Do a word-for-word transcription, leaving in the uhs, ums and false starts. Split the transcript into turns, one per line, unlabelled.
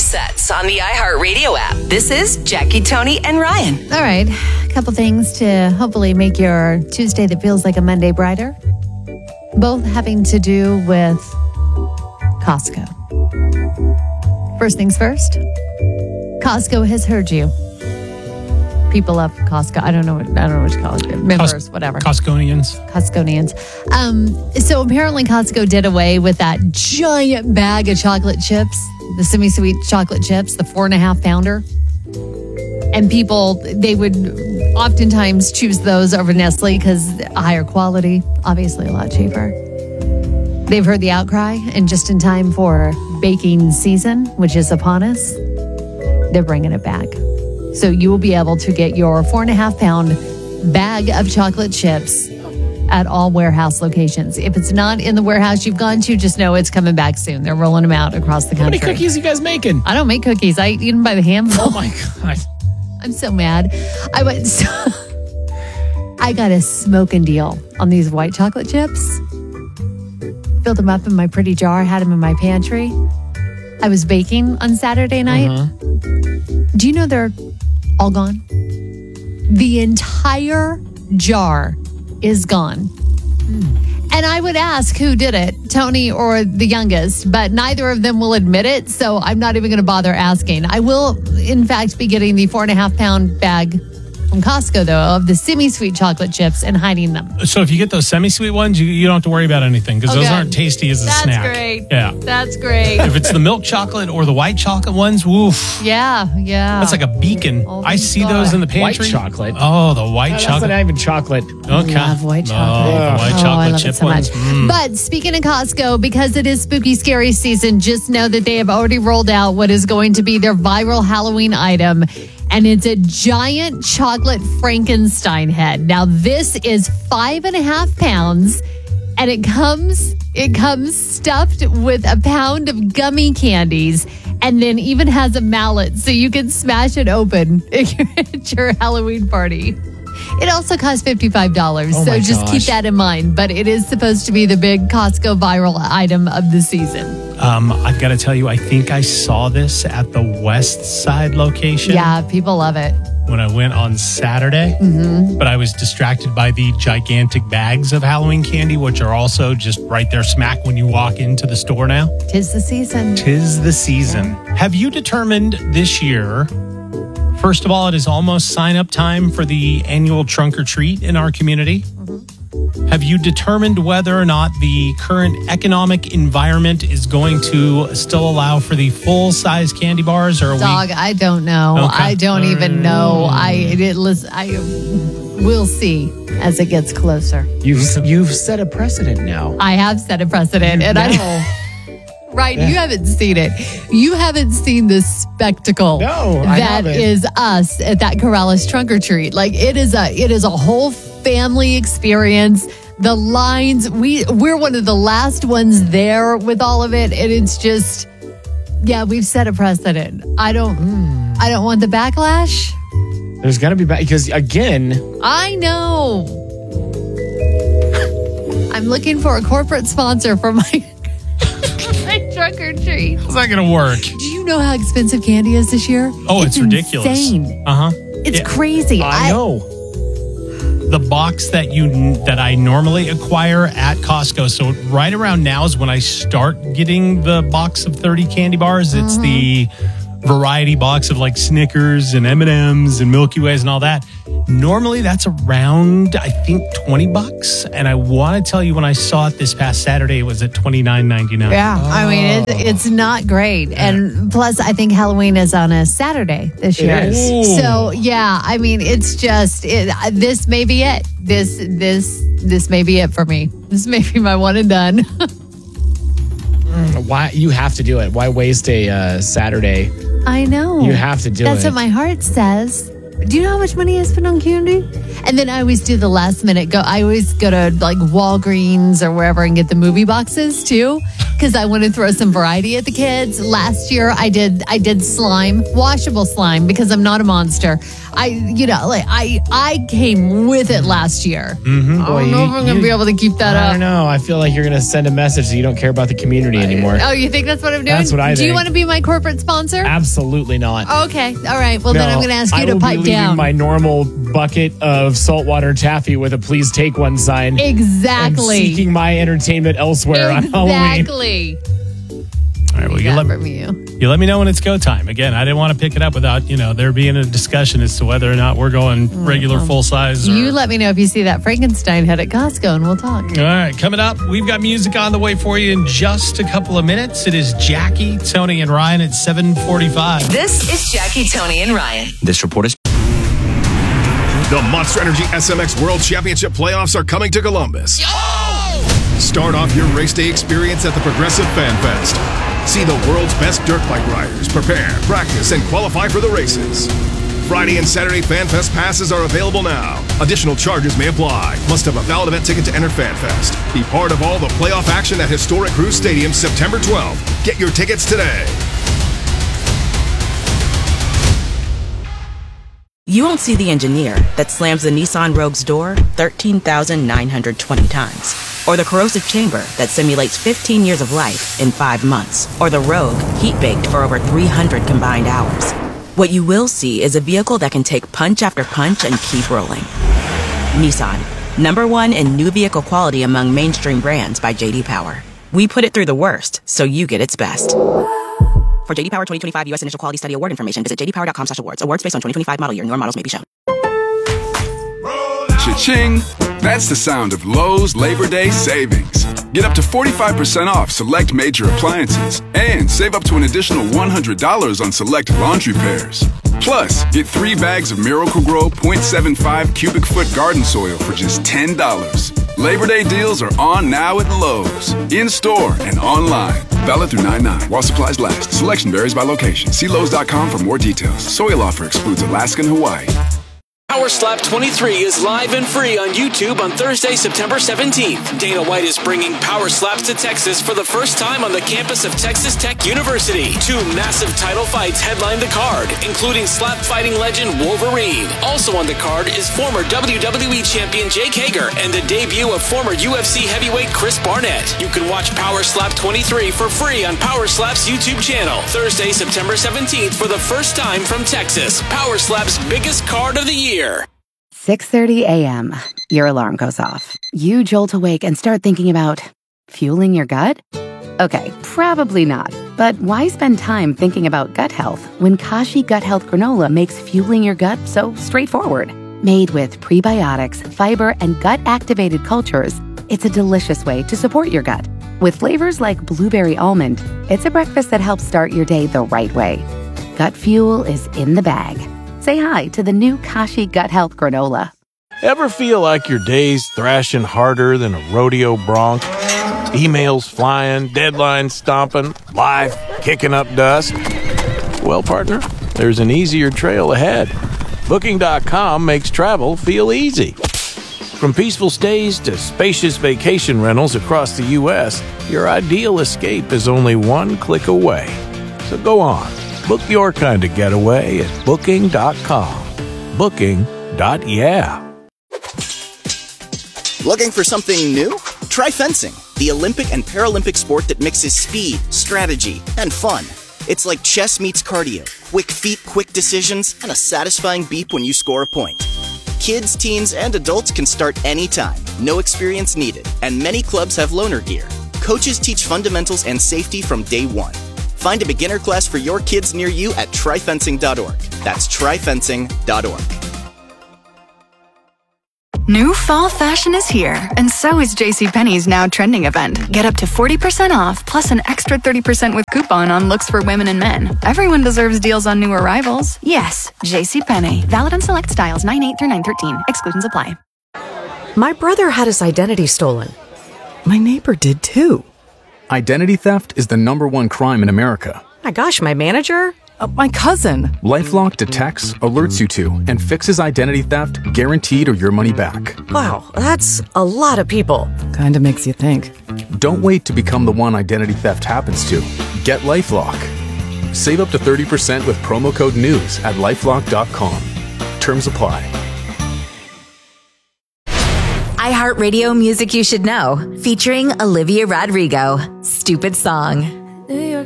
Sets on the iHeartRadio app. This is Jackie, Tony, and Ryan.
All right. A couple things to hopefully make your Tuesday that feels like a Monday brighter. Both having to do with Costco. First things first. Costco has heard you. People of Costco. I don't know what I don't know what you call it. Members,
Cos-
whatever.
Costconians.
Costconians. Um, so apparently Costco did away with that giant bag of chocolate chips, the semi-sweet chocolate chips, the four and a half pounder. And people, they would oftentimes choose those over Nestle because higher quality, obviously a lot cheaper. They've heard the outcry, and just in time for baking season, which is upon us, they're bringing it back. So you will be able to get your four and a half pound bag of chocolate chips at all warehouse locations. If it's not in the warehouse you've gone to, just know it's coming back soon. They're rolling them out across the country.
How many cookies are you guys making?
I don't make cookies. I eat them by the handful.
Oh my God.
I'm so mad. I went, so, I got a smoking deal on these white chocolate chips. Filled them up in my pretty jar, had them in my pantry. I was baking on Saturday night.
Uh-huh.
Do you know they're all gone? The entire jar is gone. Mm. And I would ask who did it, Tony or the youngest, but neither of them will admit it, so I'm not even going to bother asking. I will, in fact, be getting the four and a half pound bag from Costco, though, of the semi-sweet chocolate chips and hiding them.
So if you get those semi-sweet ones, you, you don't have to worry about anything because
Oh,
those
good.
aren't tasty as a
That's
snack.
great.
Yeah.
That's great.
If it's the milk chocolate or the white chocolate ones, woof.
Yeah, yeah.
That's like a beacon.
All
I
these
see
are.
those in the
White
pantry.
chocolate.
Oh, the white
No,
chocolate.
That's not even chocolate.
Okay.
I love white
Oh,
chocolate.
the white
Oh,
chocolate
I love
chip
it so
ones.
much.
Mm.
But speaking of Costco, because it is spooky, scary season, just know that they have already rolled out what is going to be their viral Halloween item. And it's a giant chocolate Frankenstein head. Now, this is five and a half pounds, and it comes it comes stuffed with a pound of gummy candies, and then even has a mallet so you can smash it open at your Halloween party. It also costs fifty-five dollars,
Oh
so
my
just
gosh.
keep that in mind. But it is supposed to be the big Costco viral item of the season.
Um, I've got to tell you, I think I saw this at the West Side location.
Yeah, people love it.
When I went on Saturday,
Mm-hmm.
but I was distracted by the gigantic bags of Halloween candy, which are also just right there smack when you walk into the store now.
Tis the season.
Tis the season. Have you determined this year, first of all, it is almost sign up time for the annual trunk or treat in our community? Have you determined whether or not the current economic environment is going to still allow for the full size candy bars? Or are
Dog,
we?
I don't know.
Okay.
I don't even know. I it, listen, I will see as it gets closer.
You've you've set a precedent now.
I have set a precedent, and I. Right, you haven't seen it. You haven't seen the spectacle
No, I
that
haven't.
is us at that Corrales trunk or treat. Like it is a it is a whole family experience. The lines, we we're one of the last ones there with all of it, and it's just yeah, we've set a precedent. I don't I don't want the backlash.
There's got to be back because again,
I know. I'm looking for a corporate sponsor for my my trunk or treat.
How's that going to work?
Do you know how expensive candy is this year?
Oh, it's, ridiculous.
Insane.
Uh huh.
It's crazy.
I know.
The box that you that I normally acquire at Costco. So right around now is when I start getting the box of thirty candy bars. It's the variety box of like Snickers and M and M's and Milky Ways and all that. Normally that's around I think twenty bucks. And I want to tell you, when I saw it this past Saturday, it was at twenty-nine ninety-nine.
Yeah, I mean, it, it's not great. And plus, I think Halloween is on a Saturday this year.
is.
Ooh.
So, yeah, I mean, it's just, it, this may be it. This, this, this may be it for me. This may be my one and done.
Why you have to do it? Why waste a uh, Saturday?
I know.
You have to do
That's
it.
what my heart says. do you know how much money I spend on candy? And then I always do the last minute go. I always go to like Walgreens or wherever and get the movie boxes too, because I want to throw some variety at the kids. Last year I did I did slime, washable slime, because I'm not a monster. I you know like I I came with it last year.
Mm-hmm.
I
Boy,
don't know
you-
if I'm gonna
you-
be able to keep that
I
up.
don't know. I feel like you're going to send a message that you don't care about the community anymore.
Oh, you think that's what I'm doing?
That's what I
Do you
think.
want to be my corporate sponsor?
Absolutely not.
Okay, all right. Well, then
No,
I'm going to ask you
I
to
will
pipe
be leaving
down.
my normal bucket of saltwater taffy with a please take one sign.
Exactly.
And seeking my entertainment elsewhere on Halloween.
Exactly.
All right, well, you
That
let,
from you.
you let me know when it's go time. Again, I didn't want to pick it up without, you know, there being a discussion as to whether or not we're going regular full size. Or,
You let me know if you see that Frankenstein head at Costco, and we'll talk.
All right, coming up, we've got music on the way for you in just a couple of minutes. It is Jackie, Tony, and Ryan at seven forty-five.
This is Jackie, Tony, and Ryan.
This report is
The Monster Energy S M X World Championship playoffs are coming to Columbus. Start off your race day experience at the Progressive Fan Fest. See the world's best dirt bike riders prepare, practice, and qualify for the races. Friday and Saturday Fan Fest passes are available now. Additional charges may apply. Must have a valid event ticket to enter Fan Fest. Be part of all the playoff action at historic Cruise Stadium September twelfth. Get your tickets today.
You won't see the engineer that slams the Nissan Rogue's door thirteen thousand nine hundred twenty times. Or the corrosive chamber that simulates fifteen years of life in five months. Or the Rogue heat-baked for over three hundred combined hours. What you will see is a vehicle that can take punch after punch and keep rolling. Nissan, number one in new vehicle quality among mainstream brands by J D Power. We put it through the worst, so you get its best. For J D Power twenty twenty-five U S Initial Quality Study Award information, visit j d power dot com slash awards. Awards based on twenty twenty-five model year. Newer models may be shown.
Cha-ching! That's the sound of Lowe's Labor Day savings. Get up to forty-five percent off select major appliances and save up to an additional one hundred dollars on select laundry pairs. Plus, get three bags of Miracle-Gro point seven five cubic foot garden soil for just ten dollars. Labor Day deals are on now at Lowe's, in-store and online. Valid through nine nine while supplies last. Selection varies by location. See Lowe's dot com for more details. Soil offer excludes Alaska and Hawaii.
Power Slap twenty-three is live and free on YouTube on Thursday, September seventeenth. Dana White is bringing Power Slaps to Texas for the first time on the campus of Texas Tech University. Two massive title fights headline the card, including slap fighting legend Wolverine. Also on the card is former W W E champion Jake Hager and the debut of former U F C heavyweight Chris Barnett. You can watch Power Slap twenty-three for free on Power Slap's YouTube channel. Thursday, September seventeenth for the first time from Texas. Power Slap's biggest card of the year.
six thirty a.m. Your alarm goes off. You jolt awake and start thinking about fueling your gut? Okay, probably not. But why spend time thinking about gut health when Kashi Gut Health Granola makes fueling your gut so straightforward? Made with prebiotics, fiber, and gut-activated cultures, it's a delicious way to support your gut. With flavors like blueberry almond, it's a breakfast that helps start your day the right way. Gut fuel is in the bag. Say hi to the new Kashi Gut Health Granola.
Ever feel like your day's thrashing harder than a rodeo bronc? Emails flying, deadlines stomping, life kicking up dust? Well, partner, there's an easier trail ahead. Booking dot com makes travel feel easy. From peaceful stays to spacious vacation rentals across the U S, your ideal escape is only one click away. So go on. Book your kind of getaway at Booking dot com. Booking. Yeah.
Looking for something new? Try fencing, the Olympic and Paralympic sport that mixes speed, strategy, and fun. It's like chess meets cardio, quick feet, quick decisions, and a satisfying beep when you score a point. Kids, teens, and adults can start anytime, no experience needed, and many clubs have loaner gear. Coaches teach fundamentals and safety from day one. Find a beginner class for your kids near you at try fencing dot org. That's try fencing dot org.
New fall fashion is here, and so is JCPenney's now trending event. Get up to forty percent off, plus an extra thirty percent with coupon on looks for women and men. Everyone deserves deals on new arrivals. Yes, JCPenney. Valid on select styles nine eight through nine thirteen. Exclusions apply.
My brother had his identity stolen. My neighbor did too.
Identity theft is the number one crime in America.
My gosh, my manager? Uh, my cousin.
LifeLock detects, alerts you to, and fixes identity theft guaranteed or your money back.
Wow, that's a lot of people. Kinda makes you think.
Don't wait to become the one identity theft happens to. Get LifeLock. Save up to thirty percent with promo code NEWS at lifelock dot com. Terms apply.
iHeartRadio Music You Should Know, featuring Olivia Rodrigo. Stupid Song.